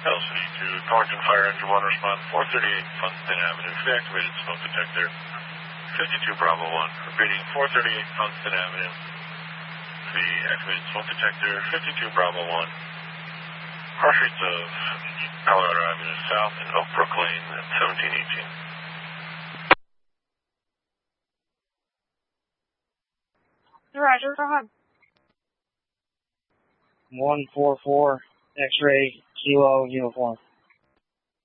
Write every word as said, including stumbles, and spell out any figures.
L C D two, Thornton Fire Engine one, respond four thirty-eight Funston Avenue for the activated smoke detector. fifty-two Bravo one, repeating four thirty-eight Funston Avenue for the activated smoke detector. fifty-two Bravo one. Car streets of Colorado Avenue South and Oak Brook Lane at seventeen eighteen. Roger, go ahead. one four four X-ray Kilo Uniform.